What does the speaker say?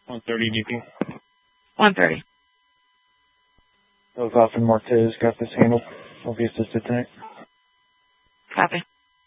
1:30 DP. 1:30. Both off and Marquez got this handled. I'll be assisted tonight. Copy.